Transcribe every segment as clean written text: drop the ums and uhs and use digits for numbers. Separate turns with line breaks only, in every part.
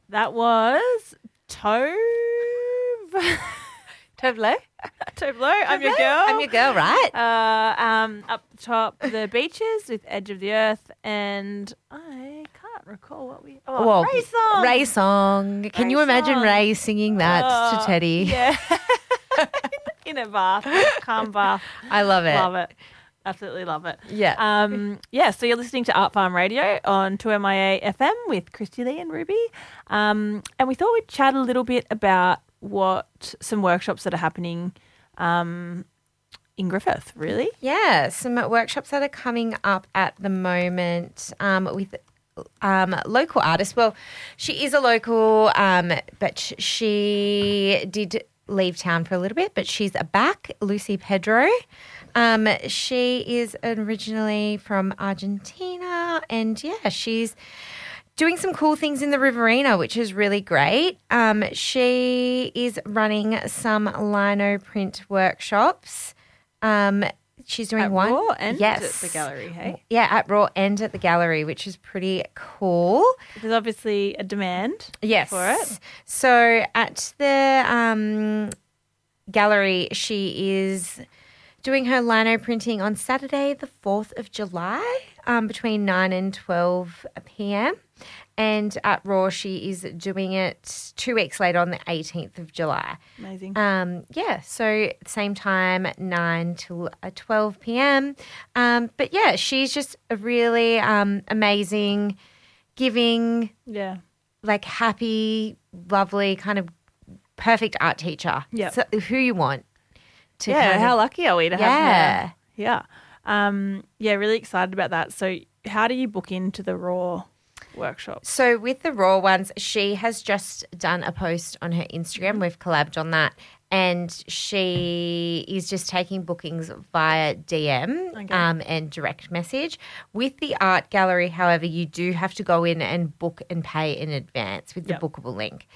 That was Tove.
Tove
Tove Lo. I'm your girl.
I'm your girl, right?
Up the top, the beaches with Edge of the Earth, and I can't recall what we. Ray Song.
Ray Song. Can you imagine Ray singing that to Teddy?
Yeah. In a bath, calm bath.
I love it.
Love it. Absolutely love it.
Yeah.
So you're listening to Art Farm Radio on 2MIA FM with Christy Lee and Ruby. And we thought we'd chat a little bit about what some workshops that are happening in Griffith, really.
Yeah, some workshops that are coming up at the moment with local artists. Well, she is a local, but she did leave town for a little bit, but she's back, Lucy Pedro. She is originally from Argentina, and she's doing some cool things in the Riverina, which is really great. She is running some lino print workshops. She's doing
at
one.
Raw and at the gallery, hey?
Yeah, at Raw and at the gallery, which is pretty cool.
There's obviously a demand for it.
So at the gallery, she is doing her lino printing on Saturday, the 4th of July, between 9 and 12 p.m. And at Raw, she is doing it 2 weeks later on the 18th of July.
Amazing.
So same time, 9 till 12 p.m. But yeah, she's just a really amazing, giving, like happy, lovely, kind of perfect art teacher.
Yeah.
So who you want.
How lucky are we to have her?
Yeah.
Really excited about that. So how do you book into the Raw workshop?
So with the Raw ones, she has just done a post on her Instagram. We've collabed on that. And she is just taking bookings via DM and direct message. With the art gallery, however, you do have to go in and book and pay in advance with the bookable link.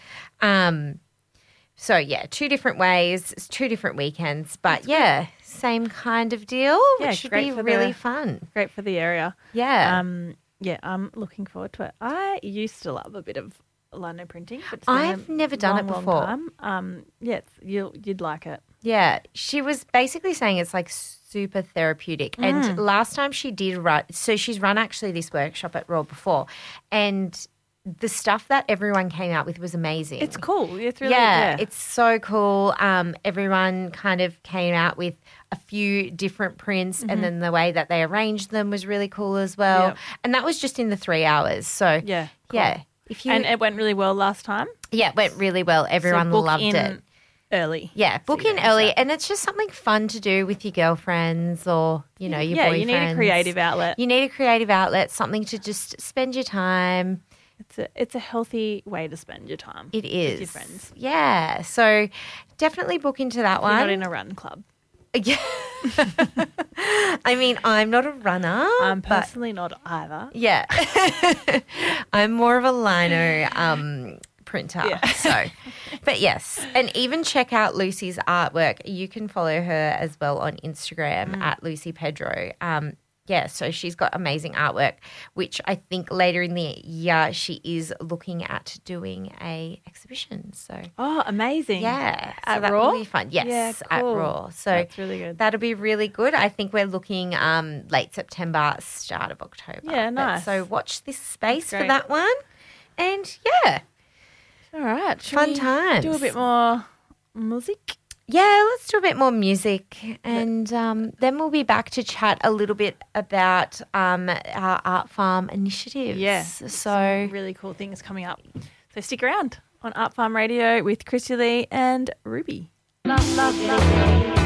So, 2 different ways, 2 different weekends, but same kind of deal, which should be really fun.
Great for the area.
Yeah.
I'm looking forward to it. I used to love a bit of lino printing, but
I've never done it before.
You'd like it.
Yeah. She was basically saying it's like super therapeutic. And last time she did run, so she's run actually this workshop at Raw before, and the stuff that everyone came out with was amazing.
It's cool. It's really
it's so cool. Everyone kind of came out with a few different prints, and then the way that they arranged them was really cool as well.
Yep.
And that was just in the 3 hours. So
cool.
And
it went really well last time.
Yeah, it went really well. Everyone loved it.
Early.
Yeah, book in early, and it's just something fun to do with your girlfriends or, your boyfriends.
Yeah, you need a creative outlet.
You need a creative outlet, something to just spend your time.
It's a healthy way to spend your time.
It is.
With your friends.
Yeah, so definitely book into that one.
You're not in a run club.
Yeah. I mean, I'm not a runner.
I'm personally not either.
Yeah. I'm more of a lino printer. Yeah. So, but yes, and even check out Lucy's artwork. You can follow her as well on Instagram at Lucy Pedro. So she's got amazing artwork, which I think later in the year she is looking at doing a exhibition. So
amazing!
Yeah,
at
so that
Raw
will be fun. Yes, at Raw. So
that's really good.
That'll be really good. I think we're looking late September, start of October.
Yeah, nice.
So watch this space for that one. And yeah,
all right,
fun times.
Do a bit more music.
Yeah, let's do a bit more music, and then we'll be back to chat a little bit about our Art Farm initiatives.
Yes,
so
some really cool things coming up. So stick around on Art Farm Radio with Christy Lee and Ruby. Love.